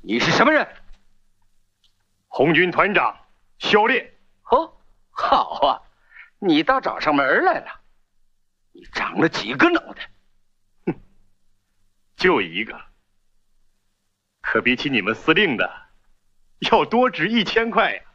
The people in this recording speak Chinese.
你是什么人？ 红军团长萧烈。 哦，好啊，你倒找上门来了。你长了几个脑袋？ 哼，就一个。可比起你们司令的，要多值1000块呀。